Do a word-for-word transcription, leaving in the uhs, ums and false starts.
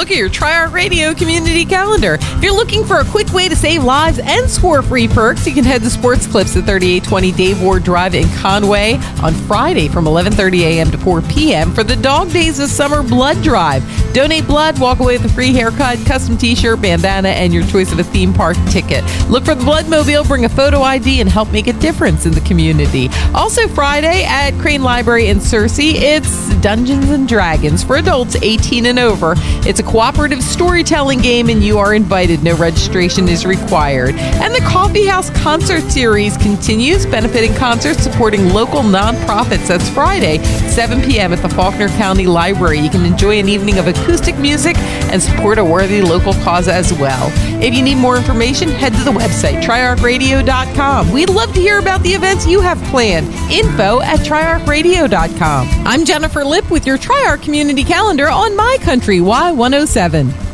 look at your TriArt Radio community calendar. If you're looking for a quick way to save lives and score free perks, you can head to Sports Clips at thirty-eight twenty Dave Ward Drive in Conway on Friday from eleven thirty a.m. to four p.m. for the Dog Days of Summer Blood Drive. Donate blood, walk away with a free haircut, custom t-shirt, bandana, and your choice of a theme park ticket. Look for the Bloodmobile, bring a photo I D, and help make a difference in the community. Also Friday at Crane Library in Searcy, it's Dungeons and Dragons for adults eighteen and over. It's a cooperative storytelling game, and you are invited. No registration is required. And the Coffee House Concert Series continues, benefiting concerts supporting local nonprofits. That's Friday, seven p.m. at the Faulkner County Library. You can enjoy an evening of acoustic music and support a worthy local cause as well. If you need more information, head to the website, tri arc radio dot com. We'd love to hear about the events you have planned. Info at tri arc radio dot com. I'm Jennifer Lipp with your TriArt Community Calendar on My Country Y one oh seven.